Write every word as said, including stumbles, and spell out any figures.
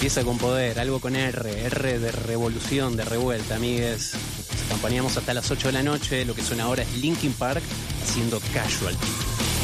Empieza con poder, algo con R, R de revolución, de revuelta, amigues. Nos acompañamos hasta las ocho de la noche. Lo que suena ahora es Linkin Park haciendo Casualty.